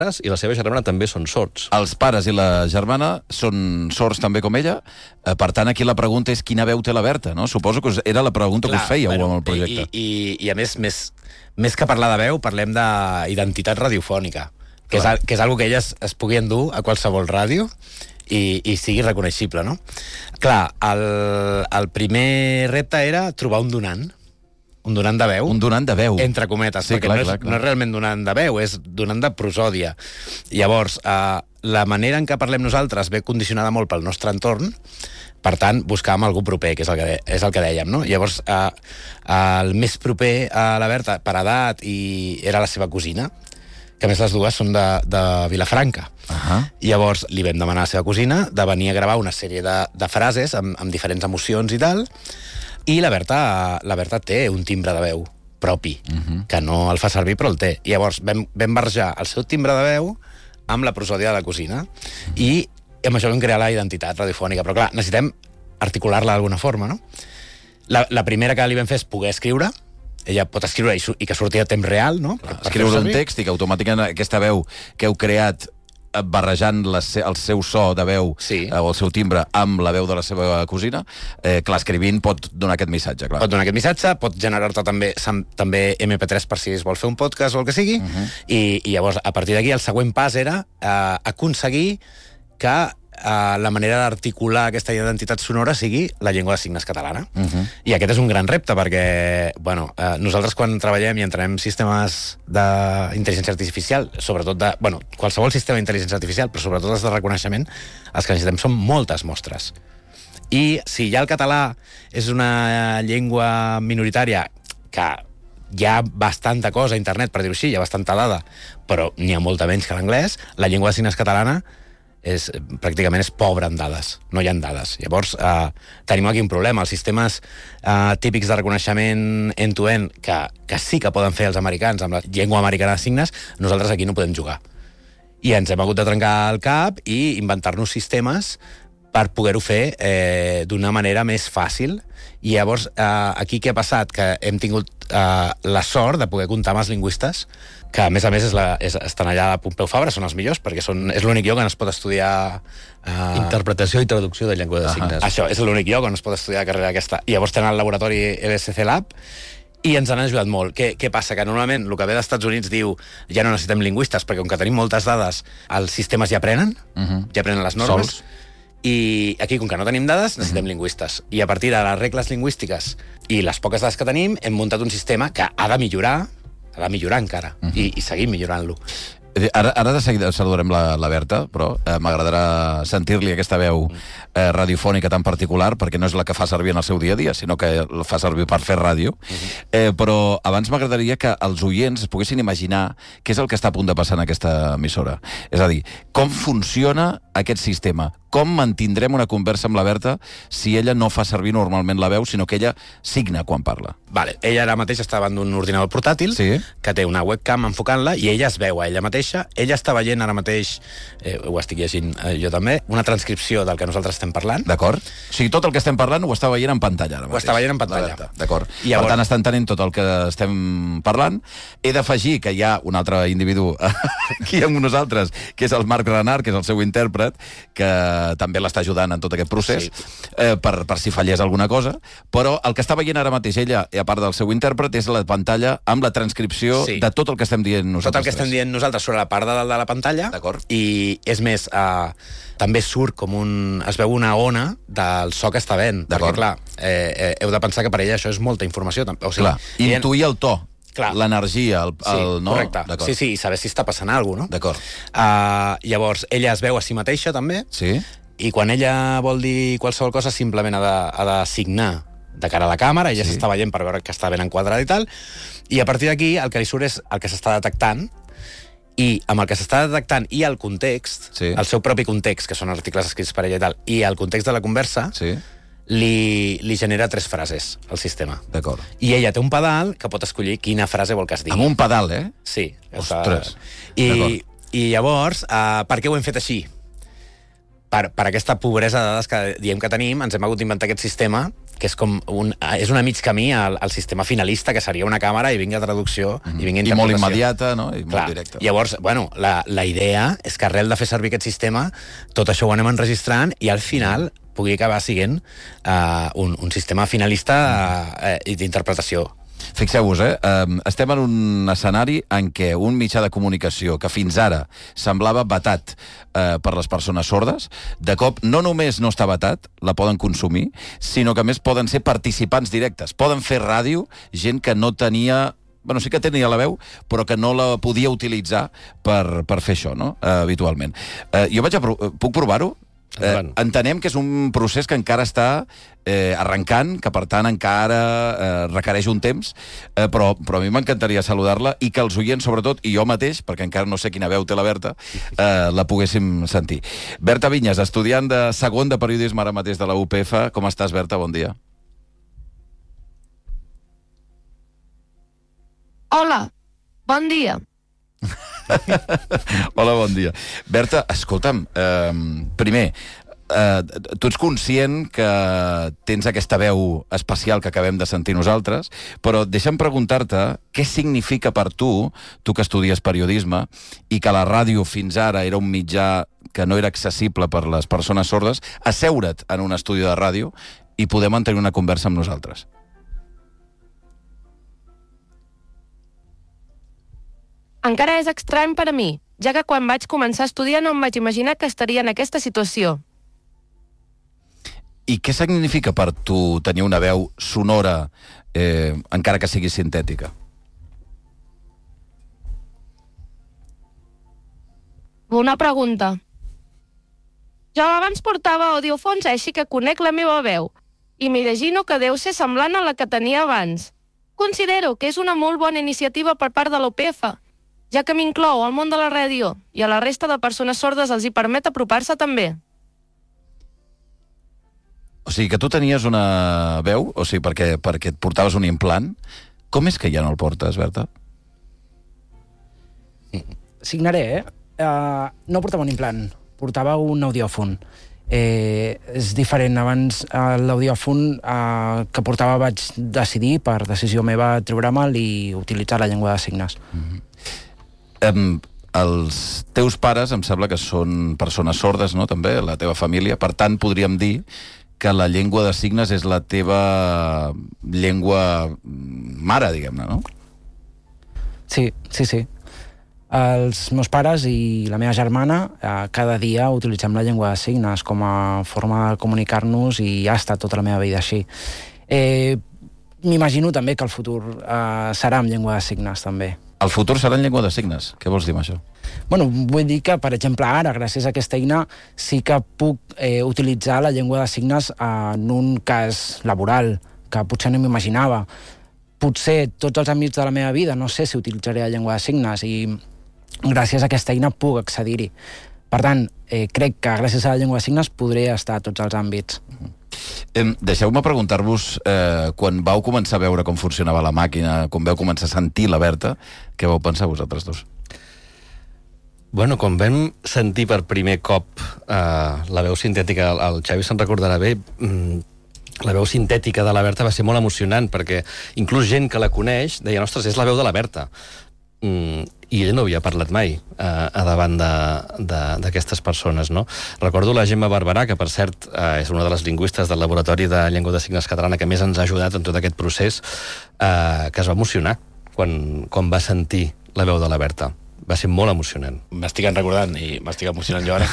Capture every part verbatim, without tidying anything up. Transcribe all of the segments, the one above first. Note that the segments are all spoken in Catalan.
i la seva germana també són sords. Els pares i la germana són sords també com ella, eh, per tant aquí la pregunta és quina veu té la Berta, no? Suposo que us, era la pregunta Clar, que us fèieu bueno, amb el projecte. I, i, i a més, més, més que parlar de veu, parlem d'identitat radiofònica, que és, que és algo que elles es pugui endur a qualsevol ràdio i, i sigui reconeixible, no? Clar, el, el primer repte era trobar un donant, un donant de veu. Un donant de veu. Entre cometes, sí, perquè clar, no, és, clar, clar. no és realment donant de veu, és donant de prosòdia. Llavors, eh, la manera en què parlem nosaltres ve condicionada molt pel nostre entorn, per tant, buscàvem algú proper, que és el que, és el que dèiem, no? Llavors, eh, el més proper a la Berta, per edat, i era la seva cosina, que a més les dues són de, de Vilafranca. Uh-huh. Llavors, li vam demanar a la seva cosina de venir a gravar una sèrie de, de frases amb, amb diferents emocions i tal, i la Berta, la Berta té un timbre de veu propi, uh-huh. que no el fa servir, però el té. I llavors vam, vam barrejar el seu timbre de veu amb la prosòdia de la cosina, uh-huh. i amb això vam crear la identitat radiofònica. Però clar, necessitem articular-la d'alguna forma, no? La, la primera que li vam fer és poder escriure. Ella pot escriure i, i que surti a temps real, no? Clar, per escriure un text i que automàticament aquesta veu que heu creat barrejant la, el seu so de veu sí. o el seu timbre amb la veu de la seva cosina, eh, clar, escrivint pot donar aquest missatge. Clar. Pot donar aquest missatge, pot generar-te també, també eme pe tres per si es vol fer un podcast o el que sigui, uh-huh. i, i llavors, a partir d'aquí, el següent pas era eh, aconseguir que Uh, la manera d'articular aquesta identitat sonora sigui la llengua de signes catalana. Uh-huh. I aquest és un gran repte, perquè bueno, uh, nosaltres quan treballem i entrenem sistemes d'intel·ligència artificial, sobretot de... Bueno, qualsevol sistema d'intel·ligència artificial, però sobretot els de reconeixement, els que necessitem són moltes mostres. I si ja el català és una llengua minoritària que hi ha bastanta cosa a internet, per dir-ho així, hi ha bastanta dada, però n'hi ha molta menys que l'anglès, la llengua de signes catalana és, pràcticament és pobre en dades, no hi ha dades. Llavors, eh, tenim aquí un problema. Els sistemes eh, típics de reconeixement end-to-end, que, que sí que poden fer els americans amb la llengua americana de signes, nosaltres aquí no podem jugar. I ens hem hagut de trencar el cap i inventar-nos sistemes per poder-ho fer eh, d'una manera més fàcil. I llavors, eh, aquí què ha passat? Que hem tingut eh, la sort de poder comptar amb els lingüistes, que a més a més és la, és, estan allà a Pompeu Fabra, són els millors, perquè són, és l'únic lloc on es pot estudiar... Uh... Interpretació i traducció de llengua de uh-huh. signes. Això, és l'únic lloc on es pot estudiar la carrera aquesta. I llavors tenen el laboratori L S C Lab, i ens han ajudat molt. Què, què passa? Que normalment el que ve dels Estats Units diu ja no necessitem lingüistes, perquè com que tenim moltes dades, els sistemes ja aprenen, uh-huh. ja aprenen les normes, sols. I aquí, com que no tenim dades, necessitem uh-huh. lingüistes. I a partir de les regles lingüístiques i les poques dades que tenim, hem muntat un sistema que ha de millorar, ha de millorar encara, uh-huh. i, i seguim millorant-lo. Ara, ara de seguida saludarem la, la Berta, però eh, m'agradarà sentir-li aquesta veu eh, radiofònica tan particular, perquè no és la que fa servir en el seu dia a dia, sinó que la fa servir per fer ràdio. Uh-huh. eh, però abans m'agradaria que els oients es poguessin imaginar què és el que està a punt de passar en aquesta emissora. És a dir, com funciona aquest sistema? Com mantindrem una conversa amb la Berta si ella no fa servir normalment la veu, sinó que ella signa quan parla? Vale. Ella ara mateix està davant d'un ordinador portàtil, sí. que té una webcam enfocant-la, i ella es veu a ella mateixa. Ella està veient ara mateix, eh, ho estic llegint eh, jo també, una transcripció del que nosaltres estem parlant. D'acord. O sigui, tot el que estem parlant ho està veient en pantalla ara mateix. Ho està veient en pantalla. D'acord. Llavors... Per tant, està entenent tot el que estem parlant. He d'afegir que hi ha un altre individu aquí amb nosaltres, que és el Marc Renard, que és el seu intèrpret, que també l'està ajudant en tot aquest procés, sí. eh, per, per si fallés alguna cosa, però el que està veient ara mateix ella, a part del seu intèrpret, és la pantalla amb la transcripció sí. de tot el que estem dient nosaltres. Tot el que estem dient nosaltres sobre la part de dalt de la pantalla, i és més, eh, també surt com un... es veu una ona del so que està veient, perquè clar, eh, eh, heu de pensar que per ella això és molta informació. O sigui, clar, intuir el to. Clar. L'energia, el, el... Sí, no? correcte. Sí, sí, i saber si està passant alguna cosa, no? D'acord. Uh, llavors, ella es veu a si mateixa, també, sí. i quan ella vol dir qualsevol cosa, simplement ha de, ha de signar de cara a la càmera, ella s'està sí. veient per veure que està ben enquadrada i tal, i a partir d'aquí el que li surt és el que s'està detectant, i amb el que s'està detectant i el context, sí. el seu propi context, que són articles escrits per ella i tal, i el context de la conversa, sí. li, li genera tres frases, al sistema. D'acord. I ella té un pedal que pot escollir quina frase vol que es digui. Amb un pedal, eh? Sí. Ostres. I, i llavors, uh, per què ho hem fet així? Per, per aquesta pobresa de dades que diem que tenim, ens hem hagut d'inventar aquest sistema que és com un, és una mig camí al, al sistema finalista, que seria una càmera i vinga traducció, mm -hmm. i vinga interpretació. I molt immediata, no? I Clar. molt directa. Llavors, bueno, la, la idea és que arrel de fer servir aquest sistema, tot això ho anem enregistrant i al final pugui acabar sent uh, un, un sistema finalista uh, uh, d'interpretació. Fixeu-vos, eh? Um, estem en un escenari en què un mitjà de comunicació que fins ara semblava vetat uh, per les persones sordes, de cop no només no està vetat, la poden consumir, sinó que a més poden ser participants directes. Poden fer ràdio gent que no tenia... Bueno, sí que tenia la veu, però que no la podia utilitzar per, per fer això, no? Uh, habitualment. Uh, jo vaig a pro puc provar-ho? Eh, entenem que és un procés que encara està eh, arrencant, que per tant encara eh, requereix un temps, eh, però, però a mi m'encantaria saludar-la i que els oients, sobretot, i jo mateix, perquè encara no sé quina veu té la Berta, eh, la poguéssim sentir. Berta Vinyes, estudiant de segon de periodisme ara mateix de la U P F. Com estàs, Berta? Bon dia. Hola, bon dia. Hola, bon dia. Berta, escolta'm, eh, primer, eh, tu ets conscient que tens aquesta veu especial que acabem de sentir nosaltres, però deixa'm preguntar-te què significa per tu, tu que estudies periodisme, i que la ràdio fins ara era un mitjà que no era accessible per les persones sordes, asseure't en un estudi de ràdio i poder mantenir una conversa amb nosaltres. Encara és estrany per a mi, ja que quan vaig començar a estudiar no em vaig imaginar que estaria en aquesta situació. I què significa per tu tenir una veu sonora, eh, encara que sigui sintètica? Bona pregunta. Jo abans portava audiofons, així que conec la meva veu, i m'imagino que deu ser semblant a la que tenia abans. Considero que és una molt bona iniciativa per part de l'U P F, ja que m'inclou al món de la ràdio i a la resta de persones sordes els hi permet apropar-se també. O sigui, que tu tenies una veu, o sigui, perquè, perquè et portaves un implant. Com és que ja no el portes, Berta? Signaré, eh? Uh, no portava un implant, portava un audiòfon. Eh, és diferent. Abans uh, l'audiòfon uh, que portava vaig decidir, per decisió meva, treure-me'l i utilitzar la llengua de signes. Mm-hmm. Um, els teus pares em sembla que són persones sordes, no?, també, la teva família. Per tant, podríem dir que la llengua de signes és la teva llengua mare, diguem-ne, no? Sí, sí, sí. Els meus pares i la meva germana eh, cada dia utilitzem la llengua de signes com a forma de comunicar-nos i ha estat tota la meva vida així. Eh, M'imagino també que el futur eh, serà amb llengua de signes, també. El futur serà en llengua de signes? Què vols dir amb això? Bueno, vull dir que, per exemple, ara, gràcies a aquesta eina, sí que puc eh, utilitzar la llengua de signes en un cas laboral, que potser no m'imaginava. Potser tots els àmbits de la meva vida no sé si utilitzaré la llengua de signes i gràcies a aquesta eina puc accedir-hi. Per tant, eh, crec que gràcies a la llengua de signes podré estar a tots els àmbits. Eh, Deixeu-me preguntar-vos, eh, quan vau començar a veure com funcionava la màquina, quan vau començar a sentir la Berta, què vau pensar vosaltres dos? Bueno, quan vam sentir per primer cop eh, la veu sintètica, el, el Xavi se'n recordarà bé, mm, la veu sintètica de la Berta va ser molt emocionant, perquè inclús gent que la coneix deia, ostres, és la veu de la Berta. Mm, i ell no havia parlat mai eh, a davant d'aquestes persones, no? Recordo la Gemma Barberà, que per cert eh, és una de les lingüistes del Laboratori de Llengua de Signes Catalana que més ens ha ajudat en tot aquest procés, eh, que es va emocionar quan, quan va sentir la veu de la Berta. Va ser molt emocionant. M'estic recordant i m'estic emocionant jo ara.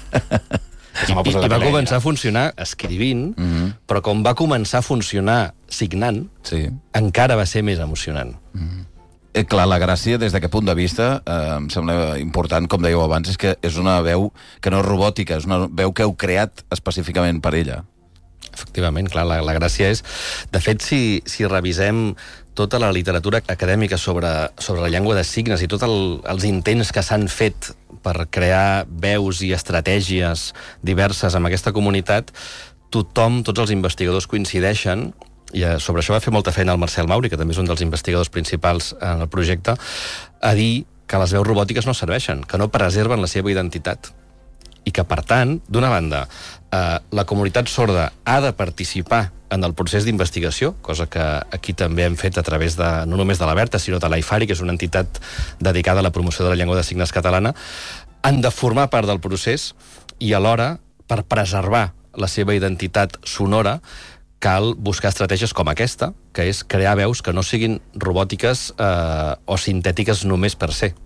I, i, i va començar a funcionar escrivint, mm -hmm. però com va començar a funcionar signant, sí. encara va ser més emocionant. Mm -hmm. Eh, clar, la gràcia, des d'aquest punt de vista, eh, em sembla important, com dèieu abans, és que és una veu que no és robòtica, és una veu que heu creat específicament per ella. Efectivament, clar, la, la gràcia és... De fet, si, si revisem tota la literatura acadèmica sobre, sobre la llengua de signes i tots el, els intents que s'han fet per crear veus i estratègies diverses amb aquesta comunitat, tothom, tots els investigadors coincideixen, i sobre això va fer molta feina el Marcel Mauri, que també és un dels investigadors principals en el projecte, a dir que les veus robòtiques no serveixen, que no preserven la seva identitat. I que, per tant, d'una banda, eh, la comunitat sorda ha de participar en el procés d'investigació, cosa que aquí també hem fet a través de, no només de la Berta, sinó de l'AIFARI, que és una entitat dedicada a la promoció de la llengua de signes catalana, han de formar part del procés i alhora, per preservar la seva identitat sonora, cal buscar estratègies com aquesta, que és crear veus que no siguin robòtiques eh, o sintètiques només per ser.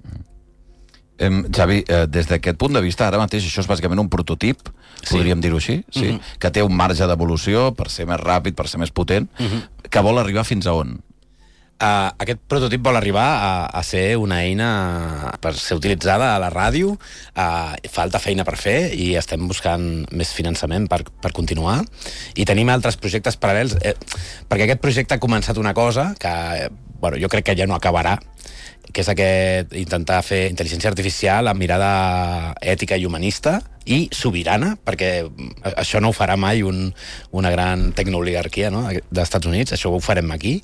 Eh, Xavi, eh, des d'aquest punt de vista, ara mateix això és bàsicament un prototip, sí. podríem dir-ho així, sí? Mm-hmm. que té un marge d'evolució per ser més ràpid, per ser més potent, mm-hmm. que vol arribar fins a on? Uh, aquest prototip vol arribar a, a ser una eina per ser utilitzada a la ràdio. Uh, falta feina per fer i estem buscant més finançament per, per continuar. I tenim altres projectes paral·lels, eh, perquè aquest projecte ha començat una cosa que eh, bueno, jo crec que ja no acabarà, que és aquest, intentar fer intel·ligència artificial amb mirada ètica i humanista i sobirana, perquè això no ho farà mai un, una gran tecnooligarquia, no?, dels Estats Units, això ho farem aquí.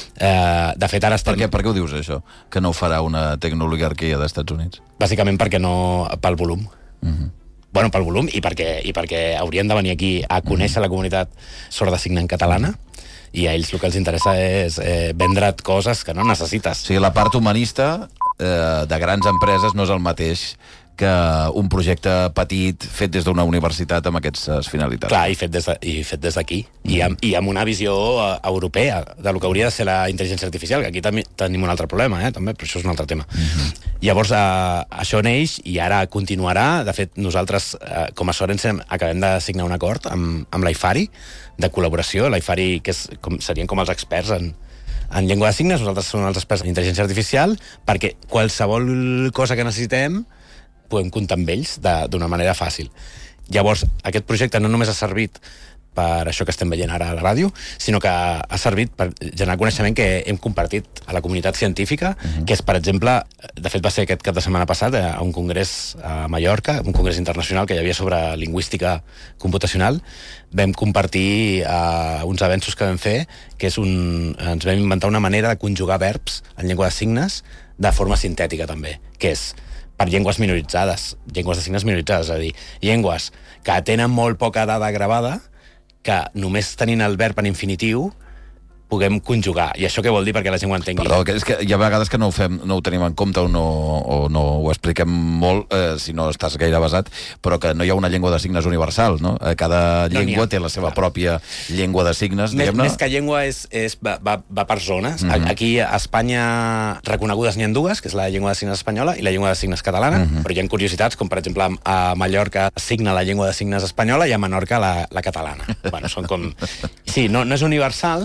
Eh, de fet, ara estem... Per què, per què ho dius, això? Que no ho farà una tecnooligarquia dels Estats Units? Bàsicament perquè no... pel volum. Uh-huh. Bueno, pel volum i perquè, i perquè haurien de venir aquí a conèixer uh-huh. la comunitat sorda-signant catalana, i a ells el que els interessa és eh, vendre't coses que no necessites. O sigui, la part humanista eh, de grans empreses no és el mateix que un projecte petit fet des d'una universitat amb aquestes finalitats. Clar, i fet des de, i fet des d'aquí. Mm. I, amb, I amb una visió uh, europea de lo que hauria de ser la intel·ligència artificial, que aquí tam tenim un altre problema, eh, també, però això és un altre tema. Mm-hmm. Llavors, uh, això neix i ara continuarà. De fet, nosaltres, uh, com a Sorensen, acabem de signar un acord amb, amb l'AIFARI de col·laboració. L'AIFARI, que és, com, serien com els experts en, en llengua de signes, nosaltres som els experts en intel·ligència artificial, perquè qualsevol cosa que necessitem podem comptar amb ells d'una manera fàcil. Llavors, aquest projecte no només ha servit per això que estem veient ara a la ràdio, sinó que ha servit per generar coneixement que hem compartit a la comunitat científica, uh-huh. que és, per exemple, de fet va ser aquest cap de setmana passat a un congrés a Mallorca, un congrés internacional que hi havia sobre lingüística computacional. Vam compartir uh, uns avenços que vam fer, que és un... ens vam inventar una manera de conjugar verbs en llengua de signes de forma sintètica, també, que és per llengües minoritzades, llengües de signes minoritzades, és a dir, llengües que tenen molt poca dada gravada, que només tenint el verb en infinitiu puguem conjugar. I això què vol dir perquè la gent ho entengui? Perdó, que és que hi ha vegades que no ho fem, no ho tenim en compte o no, o no ho expliquem molt, eh, si no estàs gaire basat, però que no hi ha una llengua de signes universal, no? Cada no llengua té la seva clar. pròpia llengua de signes, més, diguem-ne. Més que llengua és, és, va, va, va per zones. Mm-hmm. Aquí a Espanya reconegudes n'hi ha dues, que és la llengua de signes espanyola i la llengua de signes catalana, mm-hmm. però hi ha curiositats, com per exemple a Mallorca signa la llengua de signes espanyola i a Menorca la, la catalana. Bueno, són com... Sí, no, no és universal,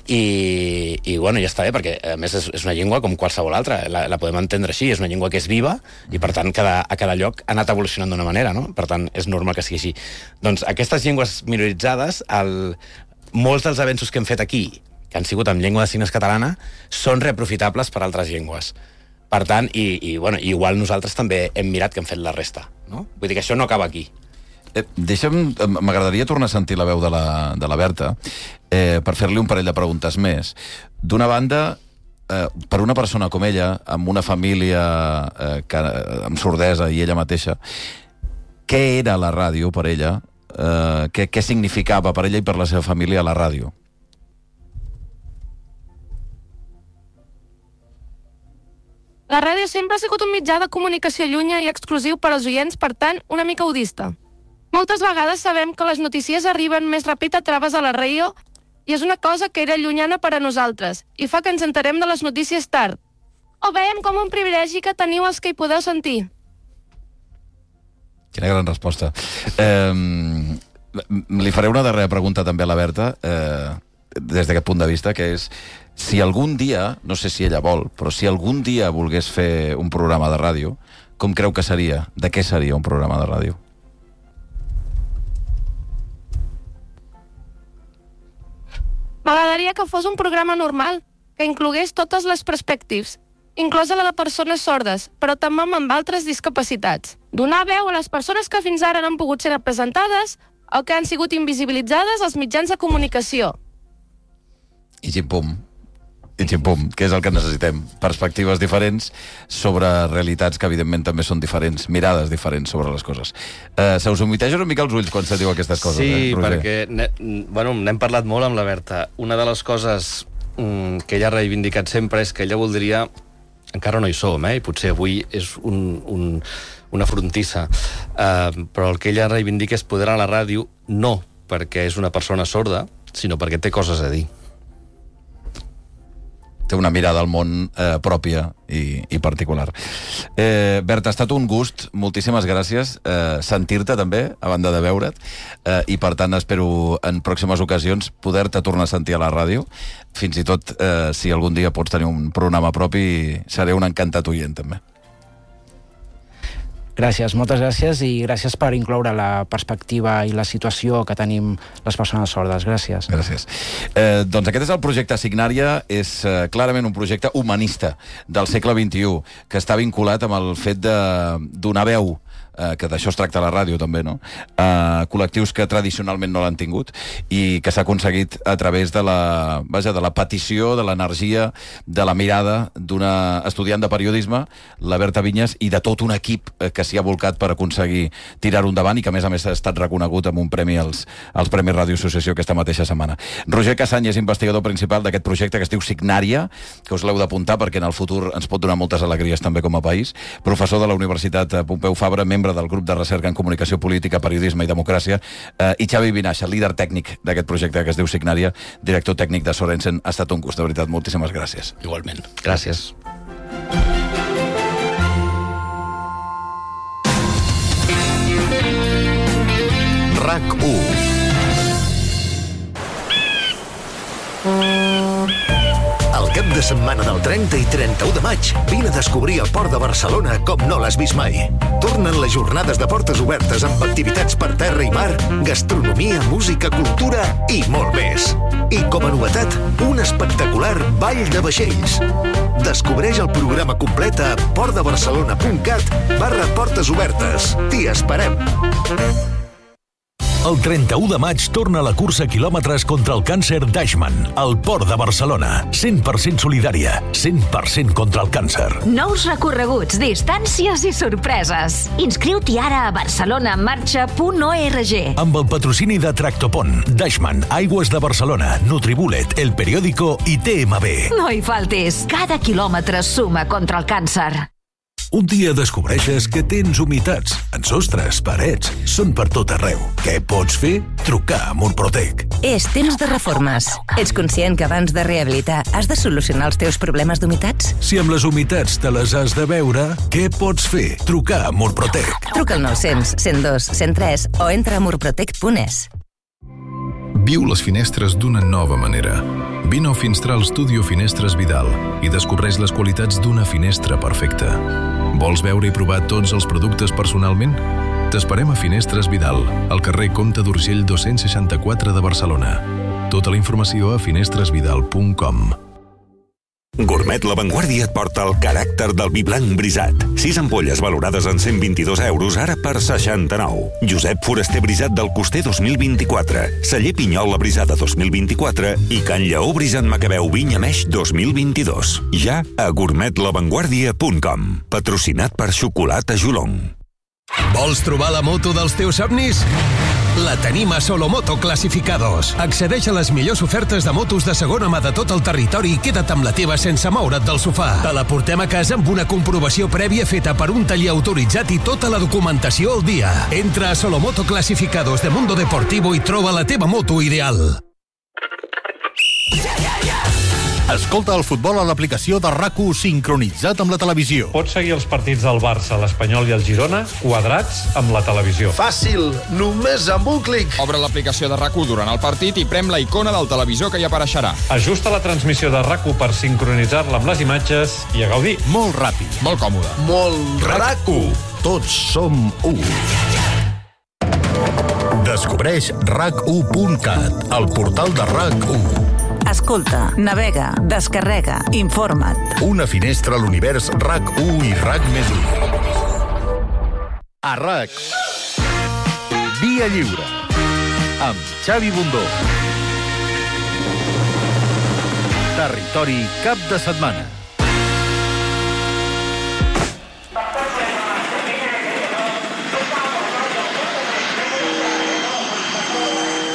I, i bueno, ja està bé, perquè a més és, és una llengua com qualsevol altra, la, la podem entendre així, és una llengua que és viva i per tant cada, a cada lloc ha anat evolucionant d'una manera, no? Per tant és normal que sigui així. Doncs aquestes llengües minoritzades, el, molts dels avenços que hem fet aquí, que han sigut amb llengua de signes catalana, són reaprofitables per altres llengües. Per tant, i, i bueno, igual nosaltres també hem mirat que hem fet la resta, no? Vull dir que això no acaba aquí. Eh, deixa'm, m'agradaria tornar a sentir la veu de la, de la Berta eh, per fer-li un parell de preguntes més. D'una banda, eh, per una persona com ella, amb una família eh, que, amb sordesa i ella mateixa, què era la ràdio per ella? Eh, què, què significava per ella i per la seva família la ràdio? La ràdio sempre ha sigut un mitjà de comunicació llunya i exclusiu per als oients, per tant, una mica audista. Moltes vegades sabem que les notícies arriben més ràpid a través de la ràdio i és una cosa que era llunyana per a nosaltres i fa que ens enterem de les notícies tard. Ho veiem com un privilegi que teniu els que hi podeu sentir. Quina gran resposta. Eh, li faré una darrera pregunta també a la Berta, eh, des d'aquest punt de vista, que és si algun dia, no sé si ella vol, però si algun dia volgués fer un programa de ràdio, com creu que seria? De què seria un programa de ràdio? M'agradaria que fos un programa normal, que inclogués totes les perspectives, inclosa la de persones sordes, però també amb altres discapacitats. Donar veu a les persones que fins ara no han pogut ser representades o que han sigut invisibilitzades als mitjans de comunicació. I xim-pum. I ximpum, que és el que necessitem. Perspectives diferents sobre realitats que, evidentment, també són diferents, mirades diferents sobre les coses. Uh, se us humitegen una mica els ulls quan se diu aquestes coses, sí, eh, Roger? perquè ne, bueno, n'hem parlat molt amb la Berta. Una de les coses mm, que ella ha reivindicat sempre és que ella voldria... Encara no hi som, eh? I potser avui és un, un, una frontissa. Uh, però el que ella reivindica és poder a la ràdio, no perquè és una persona sorda, sinó perquè té coses a dir. Té una mirada al món eh, pròpia i, i particular. Eh, Berta, ha estat un gust, moltíssimes gràcies, eh, sentir-te també, a banda de veure't, eh, i per tant espero en pròximes ocasions poder-te tornar a sentir a la ràdio, fins i tot eh, si algun dia pots tenir un programa propi, seré un encantat oient també. Gràcies, moltes gràcies, i gràcies per incloure la perspectiva i la situació que tenim les persones sordes. Gràcies. Gràcies. Eh, doncs aquest és el projecte Signària, és eh, clarament un projecte humanista del segle vint-i-u, que està vinculat amb el fet de donar veu, eh, que d'això es tracta a la ràdio també, no? Eh, col·lectius que tradicionalment no l'han tingut i que s'ha aconseguit a través de la, vaja, de la petició, de l'energia, de la mirada d'una estudiant de periodisme, la Berta Vinyes, i de tot un equip eh, que s'hi ha volcat per aconseguir tirar-ho endavant i que a més a més ha estat reconegut amb un premi als, als Premis Ràdio Associació aquesta mateixa setmana. Roger Cassany és investigador principal d'aquest projecte que es diu Signària, que us l'heu d'apuntar perquè en el futur ens pot donar moltes alegries també com a país, professor de la Universitat Pompeu Fabra, membre del grup de recerca en comunicació política, periodisme i democràcia, eh, i Xavi Vinaixa, líder tècnic d'aquest projecte que es diu Signària, director tècnic de Sorensen. Ha estat un gust, de veritat, moltíssimes gràcies. Igualment. Gràcies. RAC u. El cap de setmana del trenta i trenta-u de maig vine a descobrir el Port de Barcelona com no l'has vist mai. Tornen les jornades de portes obertes amb activitats per terra i mar, gastronomia, música, cultura i molt més. I com a novetat, un espectacular ball de vaixells. Descobreix el programa complet a portdebarcelona punt cat barra portes obertes. T'hi esperem. El trenta-u de maig torna la cursa quilòmetres contra el càncer Deichmann, al Port de Barcelona. cent per cent solidària, cent per cent contra el càncer. Nous recorreguts, distàncies i sorpreses. Inscriu-t'hi ara a barcelonamarxa punt org. Amb el patrocini de Tractopont, Deichmann, Aigües de Barcelona, Nutribullet, El Periódico i T M B. No hi faltis. Cada quilòmetre suma contra el càncer. Un dia descobreixes que tens humitats en sostres, parets, són per tot arreu. Què pots fer? Trucar a Murprotec. És temps de reformes. Ets conscient que abans de rehabilitar has de solucionar els teus problemes d'humitats? Si amb les humitats te les has de veure, què pots fer? Trucar a Murprotec. Truca al nou-cents, cent dos, cent tres o entra a murprotec punt es. Viu les finestres d'una nova manera. Vine a Finstral Studio Finestres Vidal i descobreix les qualitats d'una finestra perfecta. Vols veure i provar tots els productes personalment? T'esperem a Finestres Vidal, al carrer Comte d'Urgell dos-cents seixanta-quatre de Barcelona. Tota la informació a finestres vidal punt com. Gourmet La Vanguardia et porta el caràcter del vi blanc brisat. Sis ampolles valorades en cent vint-i-dos euros, ara per seixanta-nou. Josep Foraster Brisat del Coster dos mil vint-i-quatre. Celler Pinyola Brisada dos mil vint-i-quatre i Can Lleó Brisat Macabeu Vinya Meix dos mil vint-i-dos. Ja a gourmet la vanguardia punt com. Patrocinat per Xocolata Jolong. Vols trobar la moto dels teus somnis? La tenim a Solomoto Clasificados. Accedeix a les millors ofertes de motos de segona mà de tot el territori i queda't amb la teva sense moure't del sofà. Te la portem a casa amb una comprovació prèvia feta per un taller autoritzat i tota la documentació al dia. Entra a Solomoto Clasificados de Mundo Deportivo i troba la teva moto ideal. Escolta el futbol a l'aplicació de RAC u sincronitzat amb la televisió. Pots seguir els partits del Barça, l'Espanyol i el Girona quadrats amb la televisió. Fàcil, només amb un clic. Obre l'aplicació de RAC u durant el partit i prem la icona del televisor que hi apareixerà. Ajusta la transmissió de RAC u per sincronitzar-la amb les imatges i a gaudir. Molt ràpid. Molt còmode. Molt RAC u. Tots som u. Descobreix RAC u punt cat, el portal de RAC u. Escolta, navega, descarrega, informa't. Una finestra a l'univers RAC u i RAC més u. A RAC, Via Lliure, amb Xavi Bundó. Territori cap de setmana.